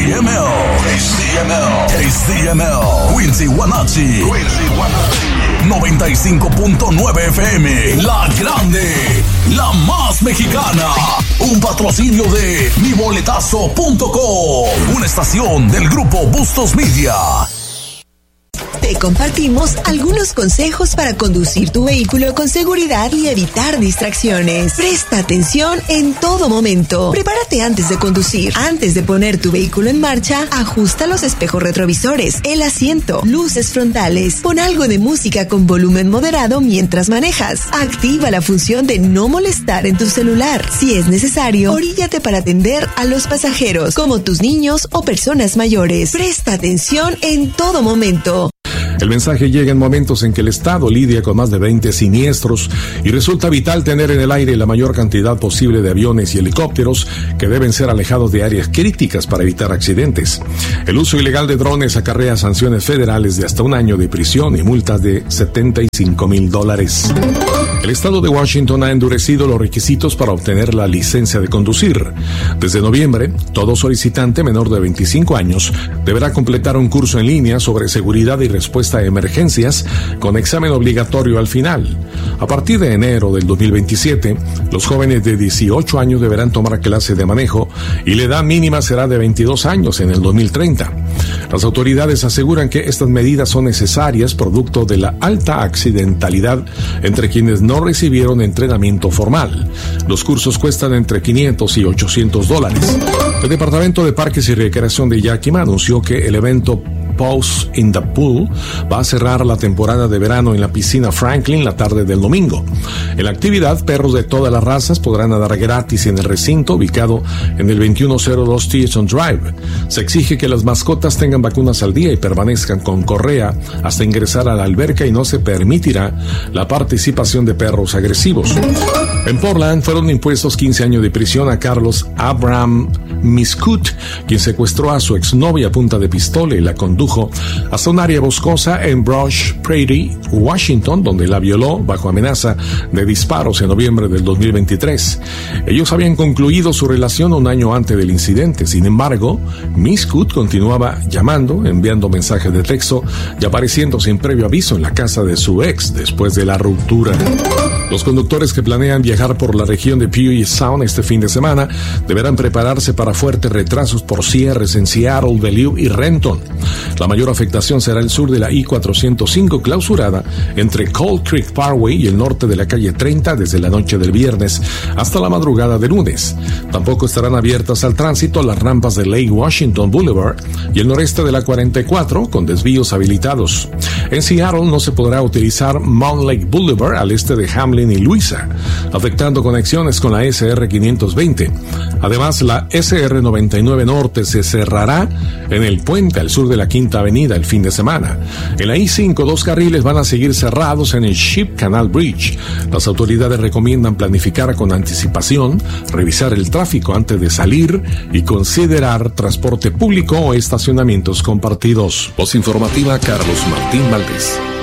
KCML, Quincy Huanachi, 95.9 FM, La Grande, la más mexicana. Un patrocinio de miboletazo.com, una estación del grupo Bustos Media. Te compartimos algunos consejos para conducir tu vehículo con seguridad y evitar distracciones. Presta atención en todo momento. Prepárate antes de conducir. Antes de poner tu vehículo en marcha, ajusta los espejos retrovisores, el asiento, luces frontales. Pon algo de música con volumen moderado mientras manejas. Activa la función de no molestar en tu celular. Si es necesario, oríllate para atender a los pasajeros, como tus niños o personas mayores. Presta atención en todo momento. El mensaje llega en momentos en que el Estado lidia con más de 20 siniestros y resulta vital tener en el aire la mayor cantidad posible de aviones y helicópteros que deben ser alejados de áreas críticas para evitar accidentes. El uso ilegal de drones acarrea sanciones federales de hasta 1 año de prisión y multas de $75,000. El Estado de Washington ha endurecido los requisitos para obtener la licencia de conducir. Desde noviembre, todo solicitante menor de 25 años deberá completar un curso en línea sobre seguridad y respuesta a emergencias con examen obligatorio al final. A partir de enero del 2027, los jóvenes de 18 años deberán tomar clase de manejo y la edad mínima será de 22 años en el 2030. Las autoridades aseguran que estas medidas son necesarias producto de la alta accidentalidad entre quienes no recibieron entrenamiento formal. Los cursos cuestan entre $500 y $800. El Departamento de Parques y Recreación de Yakima anunció que el evento Pause in the Pool va a cerrar la temporada de verano en la piscina Franklin la tarde del domingo. En la actividad, perros de todas las razas podrán nadar gratis en el recinto ubicado en el 2102 Thiessen Drive. Se exige que las mascotas tengan vacunas al día y permanezcan con correa hasta ingresar a la alberca y no se permitirá la participación de perros agresivos. En Portland fueron impuestos 15 años de prisión a Carlos Abraham Miskut, quien secuestró a su exnovia a punta de pistola y la condujo hasta un área boscosa en Brush Prairie, Washington, donde la violó bajo amenaza de disparos en noviembre del 2023. Ellos habían concluido su relación 1 año antes del incidente. Sin embargo, Miskut continuaba llamando, enviando mensajes de texto y apareciendo sin previo aviso en la casa de su ex después de la ruptura. Los conductores que planean viajar por la región de Puget Sound este fin de semana deberán prepararse para fuertes retrasos por cierres en Seattle, Bellevue y Renton. La mayor afectación será el sur de la I-405 clausurada entre Cold Creek Parkway y el norte de la calle 30 desde la noche del viernes hasta la madrugada del lunes. Tampoco estarán abiertas al tránsito las rampas de Lake Washington Boulevard y el noreste de la 44 con desvíos habilitados. En Seattle no se podrá utilizar Mount Lake Boulevard al este de Hamlin y Louisa, afectando conexiones con la SR 520. Además, la SR 99 Norte se cerrará en el puente al sur de la Quinta Avenida el fin de semana. En la I-5, 2 carriles van a seguir cerrados en el Ship Canal Bridge. Las autoridades recomiendan planificar con anticipación, revisar el tráfico antes de salir y considerar transporte público o estacionamientos compartidos. Voz informativa, Carlos Martín Valdés.